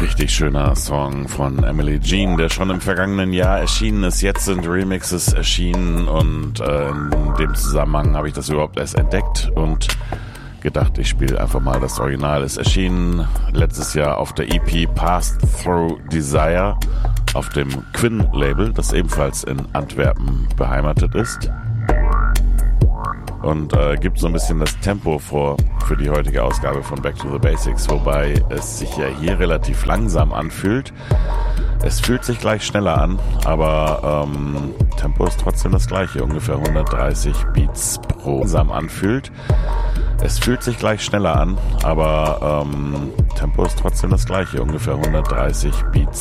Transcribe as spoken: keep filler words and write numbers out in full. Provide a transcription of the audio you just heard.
Richtig schöner Song von Emily Jean, der schon im vergangenen Jahr erschienen ist. Jetzt sind Remixes erschienen und äh, in dem Zusammenhang habe ich das überhaupt erst entdeckt und gedacht, ich spiele einfach mal das Original. Es erschien letztes Jahr auf der E P Passed Through Desire auf dem Quinn-Label, das ebenfalls in Antwerpen beheimatet ist. Und äh, gibt so ein bisschen das Tempo vor für die heutige Ausgabe von Back to the Basics, wobei es sich ja hier relativ langsam anfühlt. Es fühlt sich gleich schneller an, aber ähm, Tempo ist trotzdem das gleiche, ungefähr hundertdreißig Beats pro langsam anfühlt. Es fühlt sich gleich schneller an, aber ähm, Tempo ist trotzdem das gleiche, ungefähr hundertdreißig Beats